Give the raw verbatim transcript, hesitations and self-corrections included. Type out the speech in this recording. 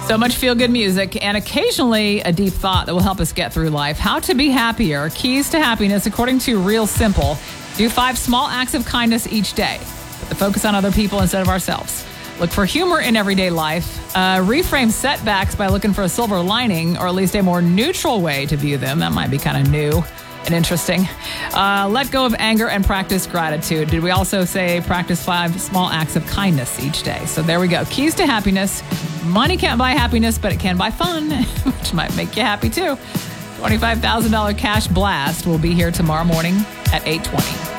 So much feel-good music and occasionally a deep thought that will help us get through life. How to be happier. Keys to happiness, according to Real Simple. Do five small acts of kindness each day. Put the focus on other people instead of ourselves. Look for humor in everyday life. Uh, reframe setbacks by looking for a silver lining, or at least a more neutral way to view them. That might be kind of new and interesting. Uh, let go of anger and practice gratitude. Did we also say practice five small acts of kindness each day? So there we go. Keys to happiness. Money can't buy happiness, but it can buy fun, which might make you happy too. twenty-five thousand dollars cash blast will be here tomorrow morning at eight twenty.